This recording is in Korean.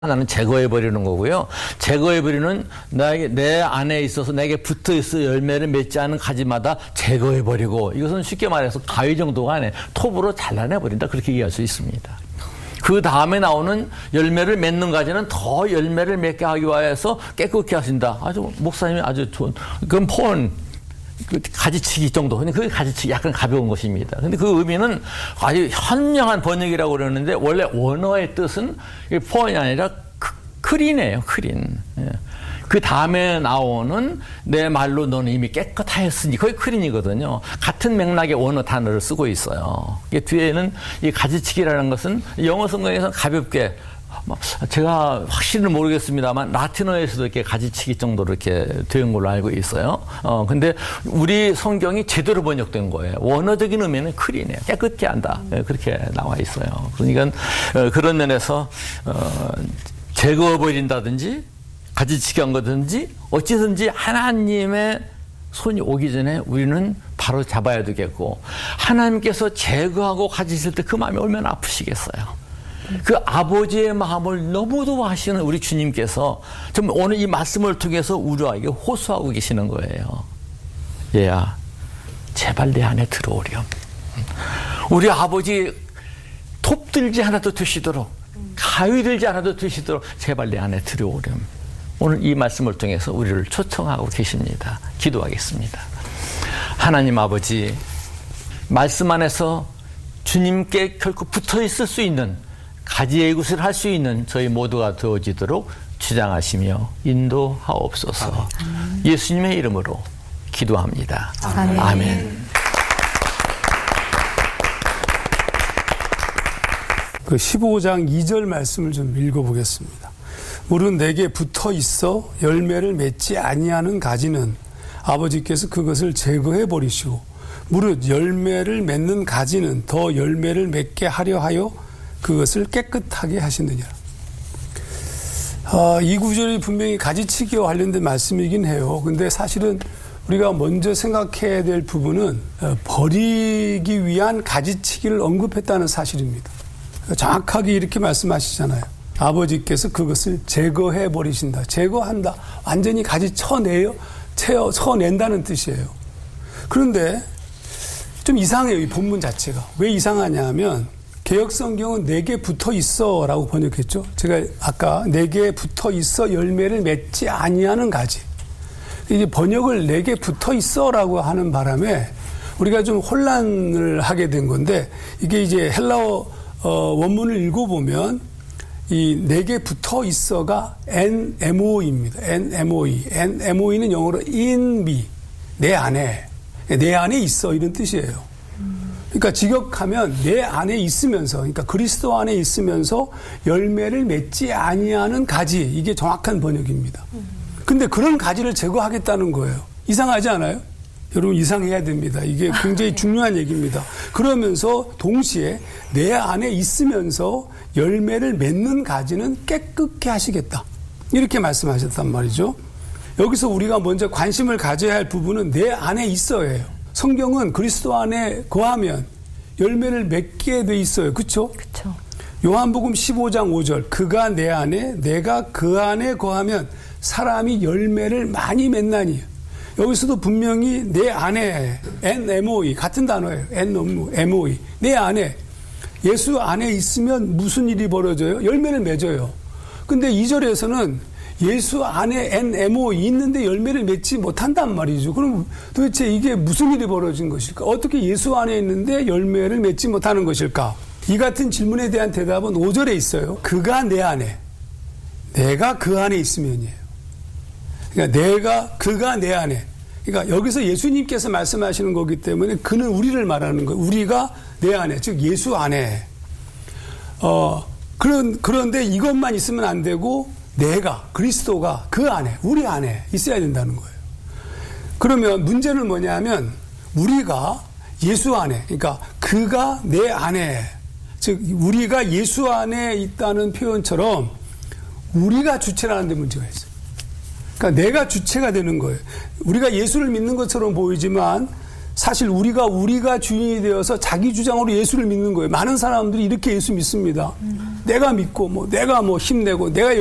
하나는 제거해버리는 거고요. 제거해버리는 내 안에 있어서 내게 붙어있어 열매를 맺지 않은 가지마다 제거해버리고, 이것은 쉽게 말해서 가위 정도가 아니에요. 톱으로 잘라내버린다, 그렇게 이해할 수 있습니다. 그 다음에 나오는 열매를 맺는 가지는 더 열매를 맺게 하기 위해서 깨끗게 하신다. 아주 목사님이 아주 좋은, 그건 포언, 가지치기 정도. 근데 그게 가지치기 약간 가벼운 것입니다. 근데 그 의미는 아주 현명한 번역이라고 그러는데, 원래 원어의 뜻은 포언이 아니라 크린이에요, 크린. 그 다음에 나오는 내 말로 너는 이미 깨끗하였으니, 거의 크린이거든요. 같은 맥락의 원어 단어를 쓰고 있어요. 뒤에는 이 가지치기라는 것은 영어 성경에서는 가볍게, 제가 확실히는 모르겠습니다만 라틴어에서도 이렇게 가지치기 정도로 이렇게 된 걸로 알고 있어요. 근데 우리 성경이 제대로 번역된 거예요. 원어적인 의미는 크린이에요. 깨끗게 한다. 그렇게 나와 있어요. 그러니까 그런 면에서 제거해버린다든지 가지치기 한 거든지 어찌든지 하나님의 손이 오기 전에 우리는 바로 잡아야 되겠고, 하나님께서 제거하고 가지실 때 그 마음이 얼마나 아프시겠어요. 그 아버지의 마음을 너무도 아시는 우리 주님께서 정말 오늘 이 말씀을 통해서 우리에게 호소하고 계시는 거예요. 얘야, 제발 내 안에 들어오렴. 우리 아버지 톱 들지 않아도 되시도록, 가위 들지 않아도 되시도록 제발 내 안에 들어오렴. 오늘 이 말씀을 통해서 우리를 초청하고 계십니다. 기도하겠습니다. 하나님 아버지, 말씀 안에서 주님께 결코 붙어 있을 수 있는, 가지의 굿을 할 수 있는 저희 모두가 되어지도록 주장하시며 인도하옵소서. 예수님의 이름으로 기도합니다. 아멘. 아멘. 그 15장 2절 말씀을 좀 읽어보겠습니다. 무릇 내게 붙어 있어 열매를 맺지 아니하는 가지는 아버지께서 그것을 제거해 버리시고, 무릇 열매를 맺는 가지는 더 열매를 맺게 하려 하여 그것을 깨끗하게 하시느니라. 이 구절이 분명히 가지치기와 관련된 말씀이긴 해요. 근데 사실은 우리가 먼저 생각해야 될 부분은 버리기 위한 가지치기를 언급했다는 사실입니다. 정확하게 이렇게 말씀하시잖아요. 아버지께서 그것을 제거해 버리신다. 제거한다. 완전히 가지 쳐낸다는 뜻이에요. 그런데 좀 이상해요, 이 본문 자체가. 왜 이상하냐 하면, 개역성경은 내게 붙어 있어 라고 번역했죠. 제가 아까 내게 붙어 있어 열매를 맺지 아니하는 가지. 이제 번역을 내게 붙어 있어 라고 하는 바람에 우리가 좀 혼란을 하게 된 건데, 이게 이제 헬라어 원문을 읽어보면 이 내게 붙어 있어가 NMO입니다. NMOE. NMOE는 영어로 in me. 내 안에 있어, 이런 뜻이에요. 그러니까 직역하면 내 안에 있으면서, 그러니까 그리스도 안에 있으면서 열매를 맺지 아니하는 가지, 이게 정확한 번역입니다. 근데 그런 가지를 제거하겠다는 거예요. 이상하지 않아요? 여러분, 이상해야 됩니다. 이게 굉장히 중요한 얘기입니다. 그러면서 동시에 내 안에 있으면서 열매를 맺는 가지는 깨끗게 하시겠다, 이렇게 말씀하셨단 말이죠. 여기서 우리가 먼저 관심을 가져야 할 부분은 내 안에 있어예요. 성경은 그리스도 안에 거하면 열매를 맺게 돼 있어요. 그렇죠? 그렇죠. 요한복음 15장 5절, 그가 내 안에 내가 그 안에 거하면 사람이 열매를 많이 맺나니. 여기서도 분명히 내 안에, NMOE 같은 단어예요. NMOE. 내 안에, 예수 안에 있으면 무슨 일이 벌어져요? 열매를 맺어요. 근데 2절에서는 예수 안에 NMOE 있는데 열매를 맺지 못한단 말이죠. 그럼 도대체 이게 무슨 일이 벌어진 것일까? 어떻게 예수 안에 있는데 열매를 맺지 못하는 것일까? 이 같은 질문에 대한 대답은 5절에 있어요. 그가 내 안에, 내가 그 안에 있으면이에요. 그러니까 그가 내 안에. 그러니까 여기서 예수님께서 말씀하시는 거기 때문에 그는 우리를 말하는 거예요. 우리가 내 안에, 즉 예수 안에. 그런데 이것만 있으면 안 되고, 내가, 그리스도가 그 안에, 우리 안에 있어야 된다는 거예요. 그러면 문제는 뭐냐면, 우리가 예수 안에, 그러니까 그가 내 안에, 즉 우리가 예수 안에 있다는 표현처럼 우리가 주체라는 데 문제가 있어요. 그러니까 내가 주체가 되는 거예요. 우리가 예수를 믿는 것처럼 보이지만 사실 우리가 주인이 되어서 자기 주장으로 예수를 믿는 거예요. 많은 사람들이 이렇게 예수 믿습니다. 내가 믿고 내가 힘내고 내가